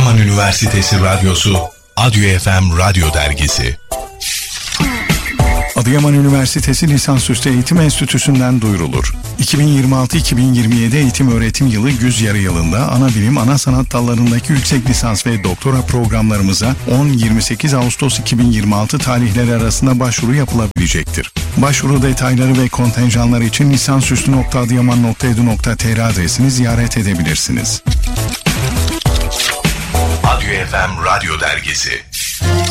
Adıyaman Üniversitesi Radyosu, Adyo FM Radyo Dergisi. Adıyaman Üniversitesi Lisansüstü Eğitim Enstitüsü'nden duyurulur. 2026-2027 eğitim öğretim yılı güz yarı yılında ana bilim, ana sanat dallarındaki yüksek lisans ve doktora programlarımıza 10-28 Ağustos 2026 tarihleri arasında başvuru yapılabilecektir. Başvuru detayları ve kontenjanlar için lisansüstü.adıyaman.edu.tr adresini ziyaret edebilirsiniz. Adyo FM Radyo Dergisi.